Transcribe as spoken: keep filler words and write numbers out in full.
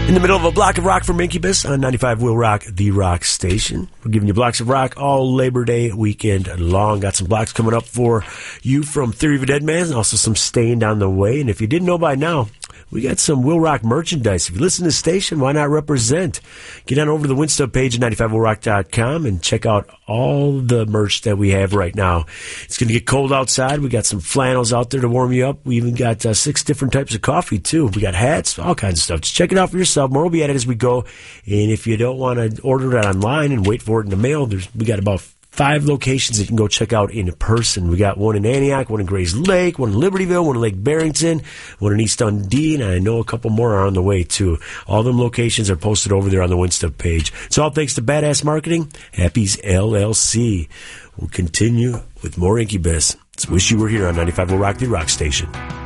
In the middle of a block of rock from Incubus on ninety-five Will Rock, the rock station. We're giving you blocks of rock all Labor Day weekend long. Got some blocks coming up for you from Theory of a Dead Man, and also some Stained on the way. And if you didn't know by now, we got some Will Rock merchandise. If you listen to the station, why not represent? Get on over to the Winstub page at ninety-five will rock dot com and check out all the merch that we have right now. It's going to get cold outside. We got some flannels out there to warm you up. We even got uh, six different types of coffee, too. We got hats, all kinds of stuff. Just check it out for yourself. More will be at it as we go. And if you don't want to order it online and wait for it in the mail, there's we got about five locations that you can go check out in person. We got one in Antioch, one in Grays Lake, one in Libertyville, one in Lake Barrington, one in East Dundee, and I know a couple more are on the way, too. All them locations are posted over there on the Winstub page. It's all thanks to Badass Marketing, Happy's L L C. We'll continue with more Incubus. It's Wish You Were Here on ninety-five Will Rock, the rock station.